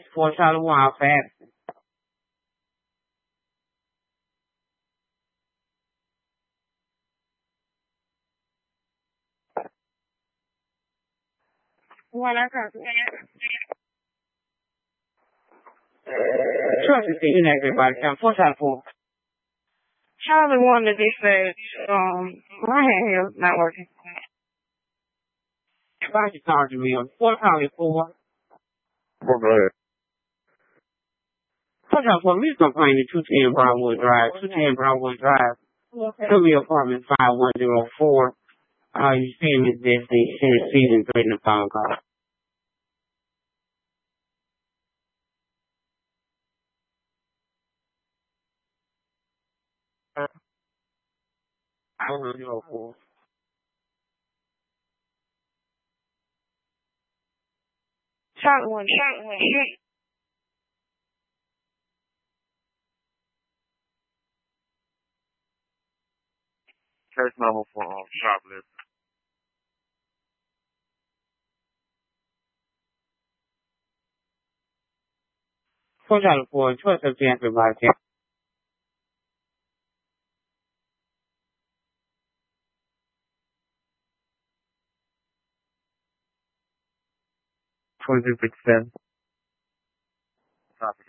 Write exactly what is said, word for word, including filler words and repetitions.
four shot while fasting. When I come to trust is eating everybody. I'm four shot four. Charlie wanted to say, um, my hand is not working. Everybody talking to me on four Charlie four. Well, go ahead. Four shot four. We complaining two ten Broadwood Drive. Two ten Broadwood Drive. Philly apartment five one zero four. Uh, you see him as this season three in the phone call. I don't know four. Shot one, shot one, shot. Case number for um, shoplifting. Four shot four. Trust of everybody. twenty-two fifty-seven. Copy.